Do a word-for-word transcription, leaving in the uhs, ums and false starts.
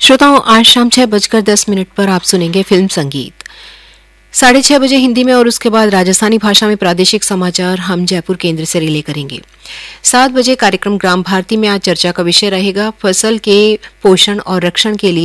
श्रोताओं, आज शाम छह बजकर दस मिनट पर आप सुनेंगे फिल्म संगीत। साढ़े छह बजे हिंदी में और उसके बाद राजस्थानी भाषा में प्रादेशिक समाचार हम जयपुर केंद्र से रिले करेंगे। सात बजे कार्यक्रम ग्राम भारती में आज चर्चा का विषय रहेगा फसल के पोषण और रक्षण के लिए